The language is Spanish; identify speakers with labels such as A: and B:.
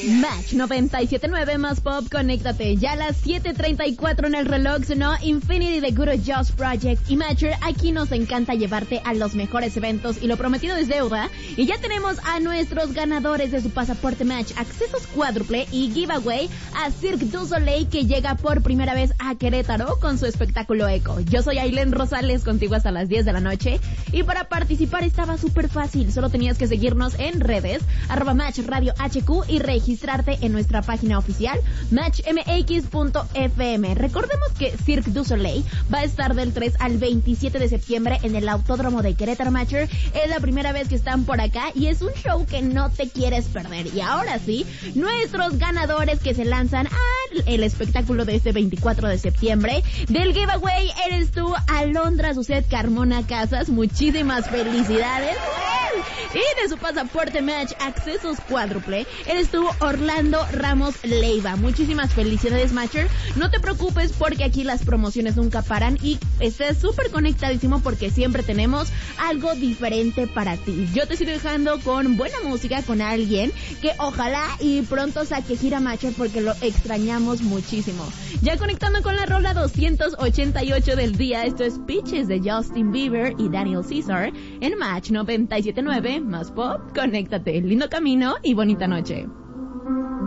A: Match 97.9 más pop, conéctate. Ya a las 7:34 en el reloj sonó Infinity de Guru Josh Project y Matcher. Aquí nos encanta llevarte a los mejores eventos y lo prometido es deuda. Y ya tenemos a nuestros ganadores de su pasaporte Match, accesos cuádruple y giveaway a Cirque du Soleil, que llega por primera vez a Querétaro con su espectáculo Eco. Yo soy Ailén Rosales, contigo hasta las 10 de la noche. Y para participar estaba súper fácil, solo tenías que seguirnos en redes, @Match Radio HQ, y registrarte en nuestra página oficial, matchmx.fm. Recordemos que Cirque du Soleil va a estar del 3 al 27 de septiembre en el Autódromo de Querétaro. Matcher, es la primera vez que están por acá y es un show que no te quieres perder. Y ahora sí, nuestros ganadores que se lanzan al espectáculo de este 24 de septiembre del giveaway eres tú, Alondra Suset Carmona Casas. Muchísimas felicidades. Y de su pasaporte Match, accesos cuádruple, eres tú, Orlando Ramos Leiva. Muchísimas felicidades, Matcher. No te preocupes porque aquí las promociones nunca paran y estés súper conectadísimo porque siempre tenemos algo diferente para ti. Yo te sigo dejando con buena música, con alguien que ojalá y pronto saque gira, Matcher, porque lo extrañamos muchísimo. Ya conectando con la rola 288 del día, esto es Peaches de Justin Bieber y Daniel Caesar en Match 97.9 más pop. Conéctate, lindo camino y bonita noche.